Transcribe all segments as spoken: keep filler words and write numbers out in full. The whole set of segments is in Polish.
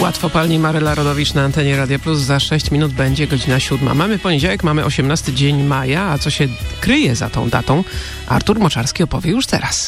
Łatwopalnie Maryla Rodowicz na antenie Radia Plus. Za sześć minut będzie godzina siódma. Mamy poniedziałek, mamy osiemnasty dzień maja, a co się kryje za tą datą, Artur Moczarski opowie już teraz.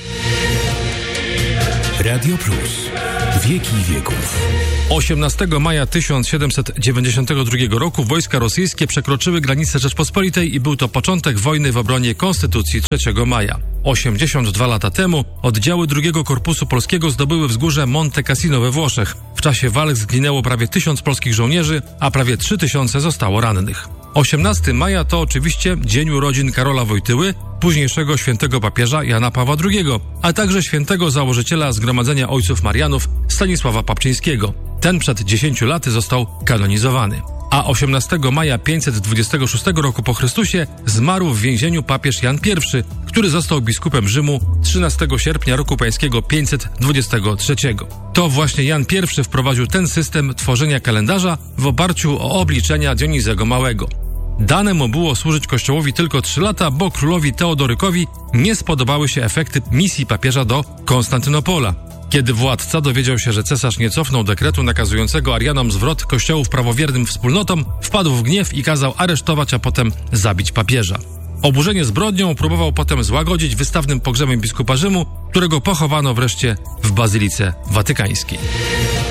Radio Plus. Wieki wieków. osiemnastego maja tysiąc siedemset dziewięćdziesiątego drugiego roku wojska rosyjskie przekroczyły granice Rzeczpospolitej i był to początek wojny w obronie Konstytucji trzeciego maja. osiemdziesiąt dwa lata temu oddziały drugiego Korpusu Polskiego zdobyły wzgórze Monte Cassino we Włoszech. W czasie walk zginęło prawie tysiąc polskich żołnierzy, a prawie trzy tysiące zostało rannych. osiemnastego maja to oczywiście dzień urodzin Karola Wojtyły, późniejszego świętego papieża Jana Pawła drugiego, a także świętego założyciela Zgromadzenia Ojców Marianów Stanisława Papczyńskiego. Ten przed dziesięciu laty został kanonizowany. A osiemnastego maja pięćset dwudziestego szóstego roku po Chrystusie zmarł w więzieniu papież Jan I, który został biskupem Rzymu trzynastego sierpnia roku pańskiego pięćset dwudziestego trzeciego. To właśnie Jan I wprowadził ten system tworzenia kalendarza w oparciu o obliczenia Dionizego Małego. Dane mu było służyć Kościołowi tylko trzy lata, bo królowi Teodorykowi nie spodobały się efekty misji papieża do Konstantynopola. Kiedy władca dowiedział się, że cesarz nie cofnął dekretu nakazującego Arianom zwrot kościołów prawowiernym wspólnotom, wpadł w gniew i kazał aresztować, a potem zabić papieża. Oburzenie zbrodnią próbował potem złagodzić wystawnym pogrzebem biskupa Rzymu, którego pochowano wreszcie w Bazylice Watykańskiej.